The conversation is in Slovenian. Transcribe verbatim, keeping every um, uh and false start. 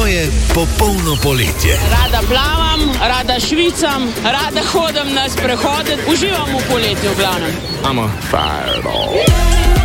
moje popolno poletje. Rada plavam, rada švicam, rada hodim na sprehode, uživam v poletju v glavnem. I'm a fireball.